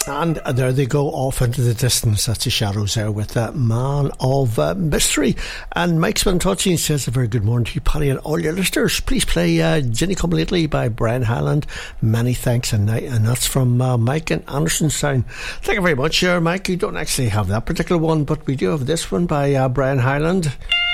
And there they go off into the distance. That's the Shadows there with that Man of Mystery. And Mike's been touching, says a very good morning to you, Paddy, and all your listeners. Please play Ginny Come Lately by Brian Hyland. Many thanks, and that's from Mike in Andersonstown. Thank you very much, Mike. You don't actually have that particular one, but we do have this one by Brian Hyland.